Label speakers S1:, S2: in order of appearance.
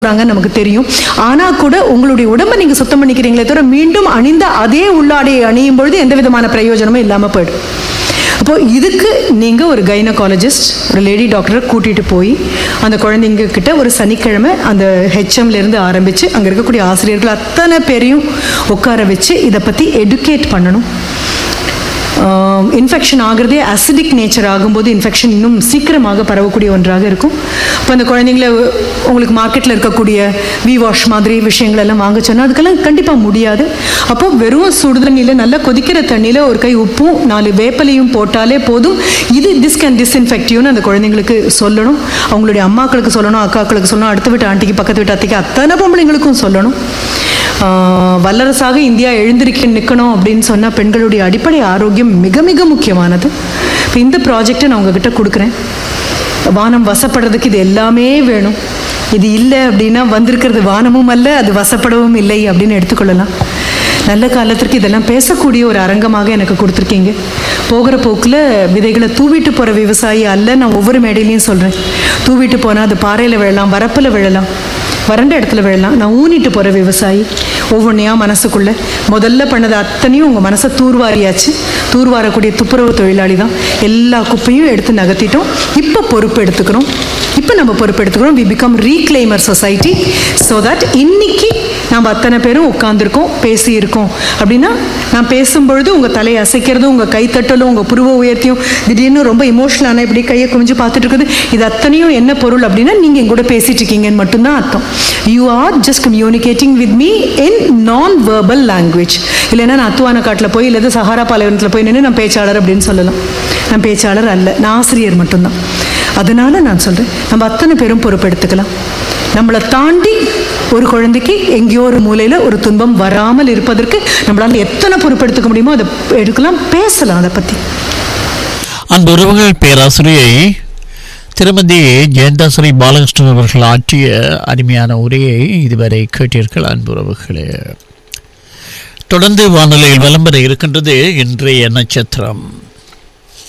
S1: நமக்கு தெரியும். ஆனா கூட உங்களுடைய உடம்பை நீங்க சுத்தம் பண்ணிக்கிறீங்களே தவிர மீண்டும் அணிந்த அதே உள்ளாடையை அணியும் பொழுது எந்த விதமான பிரயோஜனமும் இல்லாம போயிடும். அப்போ இதுக்கு நீங்க ஒரு கைனகாலஜிஸ்ட், ஒரு லேடி டாக்டரை கூட்டிட்டு போய் அந்த குழந்தைங்க கிட்ட ஒரு சனிக்கிழமை அந்த ஹெச்எம்ல இருந்து ஆரம்பிச்சு அங்க இருக்கக்கூடிய ஆசிரியர்கள் அத்தனை பேரையும் உட்கார வச்சு இதை பத்தி எடுகேட் பண்ணணும். இன்ஃபெக்ஷன் ஆகிறதே அசிடிக் நேச்சர் ஆகும்போது இன்ஃபெக்ஷன் இன்னும் சீக்கிரமாக பரவக்கூடிய ஒன்றாக இருக்கும். இப்போ அந்த குழந்தைங்கள உங்களுக்கு மார்க்கெட்டில் இருக்கக்கூடிய வி வாஷ் மாதிரி விஷயங்கள் எல்லாம் வாங்க சொன்னால் அதுக்கெல்லாம் கண்டிப்பாக முடியாது. அப்போ வெறும் சுடுதண்ணியில் நல்லா கொதிக்கிற தண்ணியில் ஒரு கை உப்பும் 4 வேப்பலையும் போட்டாலே போதும். திஸ் கேன் டிஸ்இன்ஃபெக்டிவ்னு அந்த குழந்தைங்களுக்கு சொல்லணும். அவங்களுடைய அம்மாக்களுக்கு சொல்லணும், அக்காக்களுக்கு சொல்லணும், அடுத்த வீட்டு ஆண்டிக்கு பக்கத்து வீட்டு அத்தைக்கு அத்தனை பொம்பளைங்களுக்கும் சொல்லணும். வல்லரசாக இந்தியா எழுந்திருக்க நிற்கணும் அப்படின்னு சொன்னால் பெண்களுடைய அடிப்படை ஆரோக்கியம் மிக மிக முக்கியமானது. இப்போ இந்த ப்ராஜெக்டை நான் உங்ககிட்ட கொடுக்குறேன். வானம் வசப்படுறதுக்கு இது எல்லாமே வேணும். இது இல்லை அப்படின்னா வந்திருக்கிறது வானமும் அல்ல, அது வசப்படவும் இல்லை அப்படின்னு எடுத்துக்கொள்ளலாம். நல்ல காலத்திற்கு இதெல்லாம் பேசக்கூடிய ஒரு அரங்கமாக எனக்கு கொடுத்துருக்கீங்க. போகிற போக்கில் விதைகளை தூவிட்டு போகிற விவசாயி அல்ல, நான் ஒவ்வொரு மேடையிலையும் சொல்கிறேன். தூவிட்டு போனால் அது பாறையில் விழலாம், வரப்பில் விழலாம், வறண்ட இடத்துல விழலாம். நான் ஊனிட்டு போகிற விவசாயி. ஒவ்வொன்றையாக மனசுக்குள்ளே முதல்ல பண்ணது அத்தனையும் உங்கள் மனசை தூர்வாரியாச்சு. தூர்வாரக்கூடிய துப்புரவு தொழிலாளி தான். எல்லா குப்பையும் எடுத்து நகர்த்திட்டோம். இப்போ பொறுப்பு எடுத்துக்கிறோம். நம்ம பொறுப்பு எடுத்துக்கிறோம். We become ரீக்ளைமர் society. So that இன்னைக்கு நம்ம அத்தனை பேரும் உட்காந்துருக்கோம், பேசியிருக்கோம் அப்படின்னா நான் பேசும்பொழுது உங்கள் தலையை அசைக்கிறதும், உங்கள் கைத்தட்டலும், உங்கள் புருவ உயர்த்தியும், திடீர்னு ரொம்ப இமோஷனலான இப்படி கையை குமிஞ்சு பார்த்துட்டு இருக்குது, இது அத்தனையும் என்ன பொருள் அப்படின்னா நீங்கள் என் கூட பேசிட்டு இருக்கீங்கன்னு மட்டும்தான் அர்த்தம். You are just communicating with me in நான் வெர்பல் லாங்குவேஜ். இல்லைன்னா நான் அத்துவான காட்டில் போய் இல்லை சஹாரா பாலைவனத்தில் போய் நின்று நான் பேச்சாளர் அப்படின்னு சொல்லலாம். நான் பேச்சாளர் அல்ல, நான் ஆசிரியர் மட்டும்தான். அதனால நான் சொல்கிறேன், நம்ம அத்தனை பேரும் பொறுப்பெடுத்துக்கலாம். நம்மளை தாண்டி ஒரு குழந்தைக்கு எங்கேயோ ஒரு மூலையில் ஒரு துன்பம் வராமல் இருப்பதற்கு நம்மளால் எத்தனை பொறுப்பெடுத்துக்க முடியுமோ அதை எடுக்கலாம், பேசலாம் அதை பற்றி.
S2: அந்த உறவுகள் பேராசிரியை திருமதி ஜெயந்தாஸ்ரீ பாலகிருஷ்ணன் அவர்கள் ஆற்றிய அருமையான உரையை இதுவரை கேட்டீர்கள். அன்புறவுகளே, தொடர்ந்து வானொலியில் வலம் பெற இருக்கின்றது இன்றைய நட்சத்திரம்.